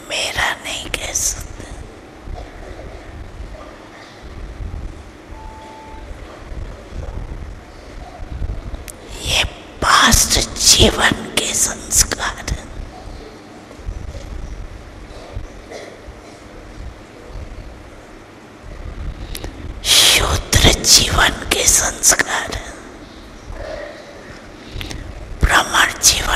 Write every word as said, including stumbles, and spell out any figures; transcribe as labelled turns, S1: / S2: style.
S1: मेरा नहीं कह सकते। ये पास्ट जीवन के संस्कार हैं। शूद्र जीवन के संस्कार हैं, ब्राह्मण जीवन